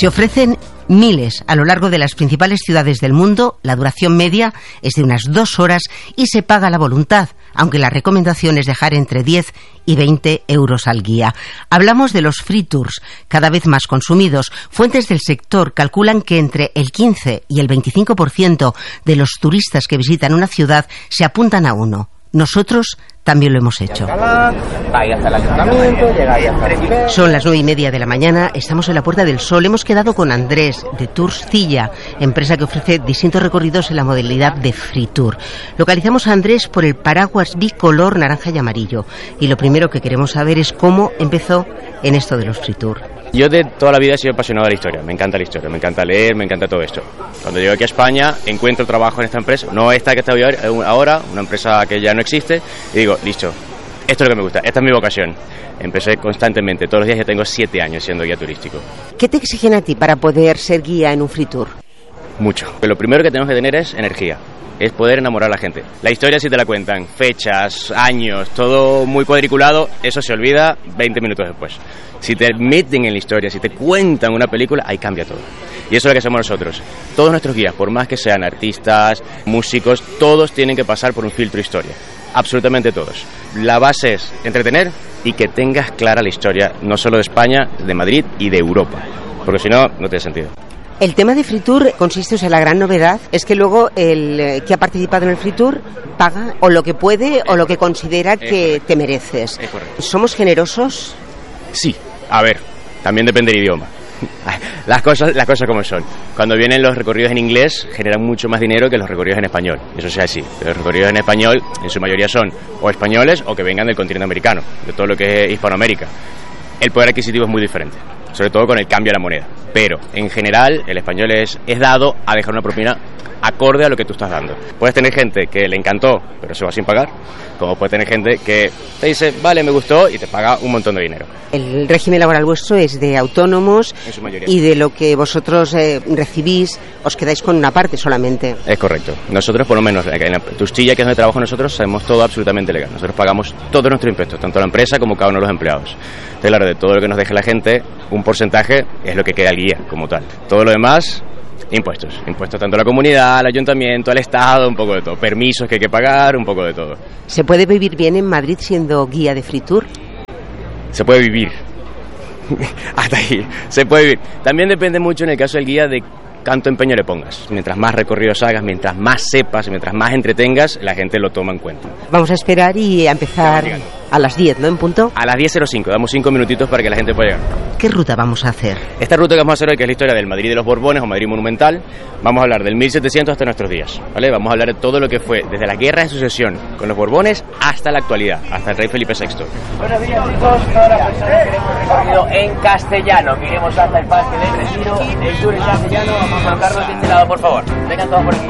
Se ofrecen miles a lo largo de las principales ciudades del mundo, la duración media es de unas 2 horas y se paga a la voluntad, aunque la recomendación es dejar entre 10 y 20 euros al guía. Hablamos de los free tours, cada vez más consumidos. Fuentes del sector calculan que entre el 15 y el 25% de los turistas que visitan una ciudad se apuntan a uno. Nosotros también lo hemos hecho. Son las 9:30 de la mañana, estamos en la Puerta del Sol. Hemos quedado con Andrés, de Tours Cilla, empresa que ofrece distintos recorridos en la modalidad de free tour. Localizamos a Andrés por el paraguas bicolor naranja y amarillo. Y lo primero que queremos saber es cómo empezó en esto de los free tour. Yo de toda la vida he sido apasionado de la historia, me encanta la historia, me encanta leer, me encanta todo esto. Cuando llego aquí a España encuentro trabajo en esta empresa, no esta que estoy ahora, una empresa que ya no existe, y digo, listo, esto es lo que me gusta, esta es mi vocación. Empecé constantemente, todos los días, ya tengo 7 años siendo guía turístico. ¿Qué te exigen a ti para poder ser guía en un free tour? Mucho. Lo primero que tenemos que tener es energía. Es poder enamorar a la gente. La historia si te la cuentan, fechas, años, todo muy cuadriculado, eso se olvida 20 minutos después. Si te meten en la historia, si te cuentan una película, ahí cambia todo. Y eso es lo que hacemos nosotros. Todos nuestros guías, por más que sean artistas, músicos, todos tienen que pasar por un filtro historia. Absolutamente todos. La base es entretener y que tengas clara la historia, no solo de España, de Madrid y de Europa. Porque si no, no tiene sentido. El tema de free tour consiste, o sea, la gran novedad es que luego el que ha participado en el free tour paga o lo que puede o lo que considera que te mereces. Es correcto. ¿Somos generosos? Sí, a ver, también depende del idioma. Las cosas como son. Cuando vienen los recorridos en inglés generan mucho más dinero que los recorridos en español. Eso sea así. Los recorridos en español en su mayoría son o españoles o que vengan del continente americano, de todo lo que es Hispanoamérica. El poder adquisitivo es muy diferente, sobre todo con el cambio a la moneda. Pero, en general, el español es dado a dejar una propina acorde a lo que tú estás dando. Puedes tener gente que le encantó, pero se va sin pagar, como puedes tener gente que te dice, vale, me gustó, y te paga un montón de dinero. El régimen laboral vuestro es de autónomos En su mayoría. Y de lo que vosotros recibís os quedáis con una parte solamente. Es correcto. Nosotros, por lo menos, en la Tustilla, que es donde trabajo nosotros, hacemos todo absolutamente legal. Nosotros pagamos todos nuestros impuestos, tanto la empresa como cada uno de los empleados. Entonces, claro, de todo lo que nos deje la gente, un porcentaje es lo que queda al guía, como tal. Todo lo demás, impuestos. Impuestos tanto a la comunidad, al ayuntamiento, al Estado, un poco de todo. Permisos que hay que pagar, un poco de todo. ¿Se puede vivir bien en Madrid siendo guía de free tour? Se puede vivir. Hasta ahí. Se puede vivir. También depende mucho en el caso del guía de cuánto empeño le pongas. Mientras más recorridos hagas, mientras más sepas, mientras más entretengas, la gente lo toma en cuenta. Vamos a esperar y a empezar a las 10, ¿no? En punto. A las 10:05, damos 5 minutitos para que la gente pueda llegar. ¿Qué ruta vamos a hacer? Esta ruta que vamos a hacer hoy, que es la historia del Madrid de los Borbones o Madrid monumental, vamos a hablar del 1700 hasta nuestros días, ¿vale? Vamos a hablar de todo lo que fue desde la guerra de sucesión con los Borbones hasta la actualidad, hasta el rey Felipe VI. Buenos días, chicos. Todas las personas queremos un recorrido en castellano. Que iremos hasta el Parque del Retiro. El tour en castellano. Vamos a colocarnos de este lado, por favor. Vengan todos por aquí.